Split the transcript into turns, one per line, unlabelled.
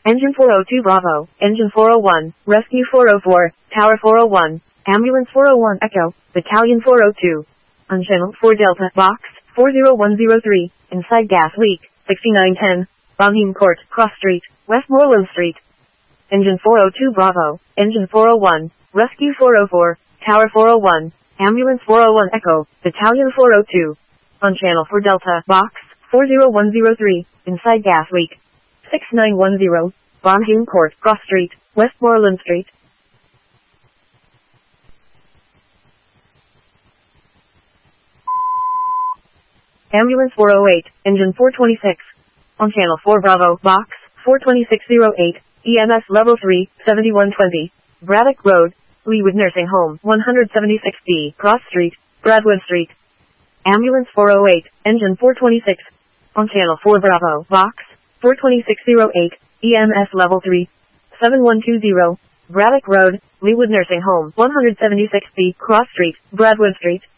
Engine 402 Bravo, Engine 401, Rescue 404, Tower 401, Ambulance 401 Echo, Battalion 402. On Channel 4 Delta, Box 40103, inside gas leak, 6910, Bonham Court, Cross Street, Westmoreland Street. Engine 402 Bravo, Engine 401, Rescue 404, Tower 401, Ambulance 401 Echo, Battalion 402. On Channel 4 Delta, Box 40103, inside gas leak, 6910, Bonham Court, Cross Street, Westmoreland Street. Ambulance 408, Engine 426. On Channel 4 Bravo, Box 42608, EMS Level 3, 7120, Braddock Road, Leawood Nursing Home, 176B, Cross Street, Bradwood Street. Ambulance 408, Engine 426. On Channel 4 Bravo, Box 42608, EMS Level 3, 7120, Braddock Road, Leawood Nursing Home, 176B, Cross Street, Bradwood Street.